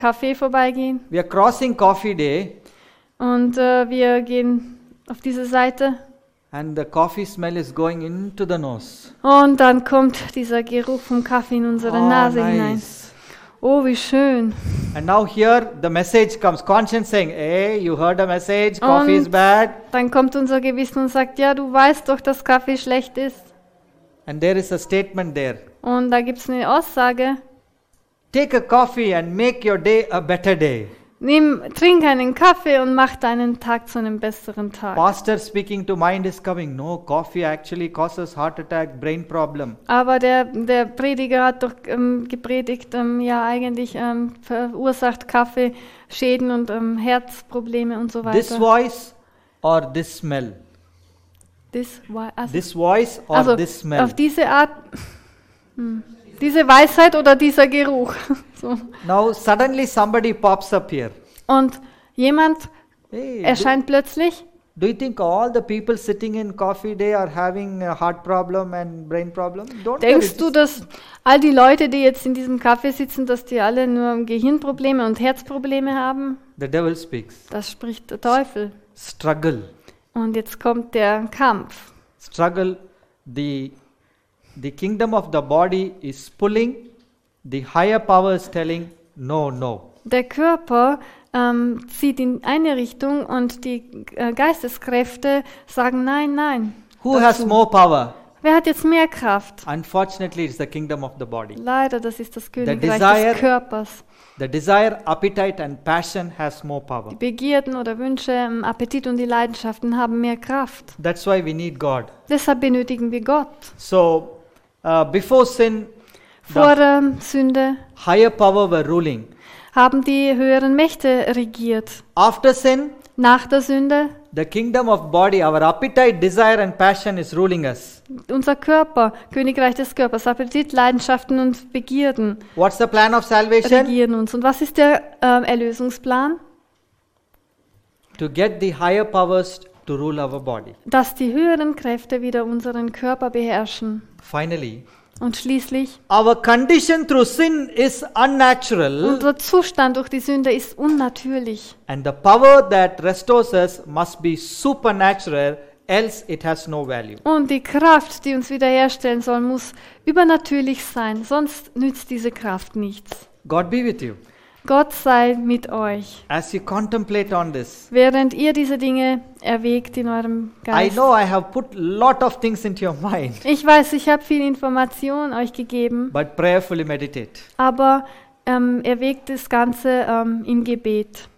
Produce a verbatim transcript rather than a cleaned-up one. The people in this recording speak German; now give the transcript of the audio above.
Café vorbeigehen. We are crossing Coffee Day, Und äh, wir gehen auf diese Seite. and the coffee smell is going into the nose. Und dann kommt dieser Geruch vom Kaffee in unsere Oh, Nase hinein. nice. Oh, wie schön. And now here the message comes, conscience saying, hey, you heard a message, coffee is Und bad. dann kommt unser Gewissen und sagt, ja, du weißt doch, dass Kaffee schlecht ist. And there is a statement there. Und da gibt es eine Aussage. Take a coffee and make your day a better day. Nimm, trink einen Kaffee und mach deinen Tag zu einem besseren Tag. Pastor speaking to mind is coming. No, coffee actually causes heart attack, brain problem. Aber der, der Prediger hat doch ähm, gepredigt, ähm, ja eigentlich ähm, verursacht Kaffee Schäden und ähm, Herzprobleme und so weiter. This voice or this smell? This, why- also, This voice or also this smell? auf diese Art, hm, diese Weisheit oder dieser Geruch. So. Now suddenly somebody pops up here. Und jemand Hey, do, erscheint plötzlich. do you think all the people sitting in coffee day are having a heart problem and brain problem? Don't worry, Denkst du, just- dass all die Leute, die jetzt in diesem Kaffee sitzen, dass die alle nur Gehirnprobleme und Herzprobleme haben? The devil speaks. Das spricht der Teufel. Struggle. Und jetzt kommt der Kampf. Struggle. The, the kingdom of the body is pulling. The higher power is telling, no, no. Der Körper ähm, zieht in eine Richtung und die äh, Geisteskräfte sagen nein, nein. Who has dazu. more power? Wer hat jetzt mehr Kraft? Unfortunately, it's the kingdom of the body. Leider, das ist das Königreich desire- des Körpers. The desire, appetite, and passion has more power. Die Begierden oder Wünsche, ähm, Appetit und die Leidenschaften haben mehr Kraft. That's why we need God. Deshalb benötigen wir Gott. So, uh, before sin, Vor der Sünde higher power were ruling. haben die höheren Mächte regiert. After sin, Nach der Sünde, the kingdom of body, our appetite, desire, and passion is ruling us. unser Körper, Königreich des Körpers, Appetit, Leidenschaften und Begierden What's the plan of salvation? regieren uns. Und was ist der ähm, Erlösungsplan? To get the higher powers to rule our body. Dass die höheren Kräfte wieder unseren Körper beherrschen. Finally, Und schließlich, our condition through sin is unnatural, unser Zustand durch die Sünde ist unnatürlich. and the power that restores us must be supernatural, else it has no value. Und die Kraft, die uns wiederherstellen soll, muss übernatürlich sein. Sonst nützt diese Kraft nichts. God be with you. Gott sei mit euch. As you contemplate on this, Während ihr diese Dinge erwägt in eurem I Geist. know I have put lot of things into your mind, Ich weiß, ich habe viel Information euch gegeben, but prayerfully meditate. aber ähm, erwägt das Ganze ähm, im Gebet.